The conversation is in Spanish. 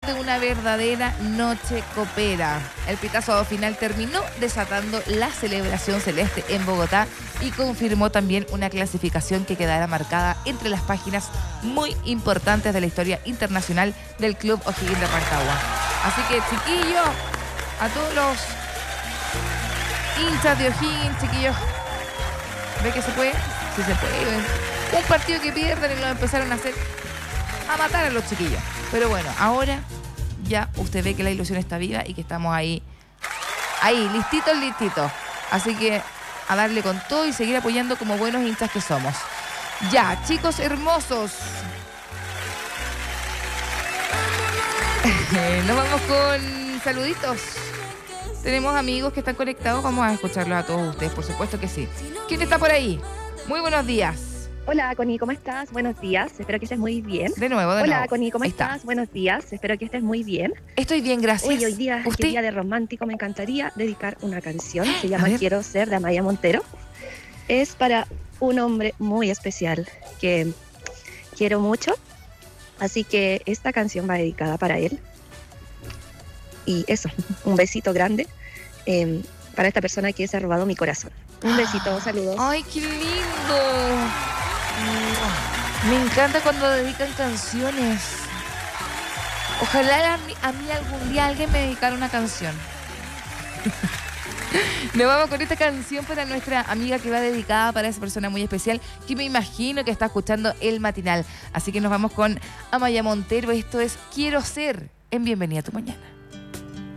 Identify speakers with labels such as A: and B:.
A: de una verdadera noche copera. El pitazo final terminó desatando la celebración celeste en Bogotá y confirmó también una clasificación que quedará marcada entre las páginas muy importantes de la historia internacional del Club O'Higgins de Rancagua. Así que, chiquillos, a todos los hinchas de O'Higgins, chiquillos, ¿ve que se puede? Sí se puede. Un partido que pierden y lo empezaron a matar a los chiquillos. Pero bueno, ahora ya usted ve que la ilusión está viva y que estamos ahí, listitos. Así que a darle con todo y seguir apoyando como buenos hinchas que somos. Ya, chicos hermosos. Nos vamos con saluditos. Tenemos amigos que están conectados. Vamos a escucharlos a todos ustedes, por supuesto que sí. ¿Quién está por ahí? Muy buenos días.
B: Hola, Connie, ¿cómo estás? Buenos días, espero que estés muy bien.
A: De nuevo.
B: Hola, Connie, ¿cómo estás? Buenos días, espero que estés muy bien.
A: Estoy bien, gracias.
B: Hoy día,
A: ¿Usted?
B: que día de romántico, me encantaría dedicar una canción. Se llama Quiero Ser, de Amaya Montero. Es para un hombre muy especial que quiero mucho. Así que esta canción va dedicada para él. Y eso, un besito grande para esta persona que se ha robado mi corazón. Un besito, saludos.
A: ¡Ay, qué lindo! Me encanta cuando dedican canciones. Ojalá a mí algún día alguien me dedicara una canción. Nos vamos con esta canción para nuestra amiga que va dedicada para esa persona muy especial que me imagino que está escuchando el matinal. Así que nos vamos con Amaya Montero. Esto es Quiero Ser en Bienvenida a tu Mañana.